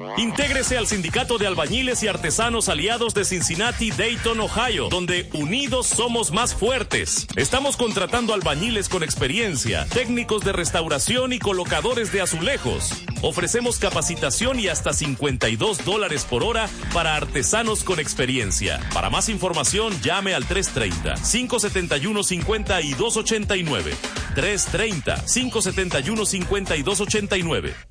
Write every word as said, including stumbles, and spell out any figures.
Intégrese al Sindicato de Albañiles y Artesanos Aliados de Cincinnati, Dayton, Ohio, donde unidos somos más fuertes. Estamos contratando albañiles con experiencia, técnicos de restauración y colocadores de azulejos. Ofrecemos capacitación y hasta cincuenta y dos dólares por hora para artesanos con experiencia. Para más información, llame al tres treinta, cinco setenta y uno, cincuenta y dos ochenta y nueve. tres treinta, cinco setenta y uno, cincuenta y dos ochenta y nueve.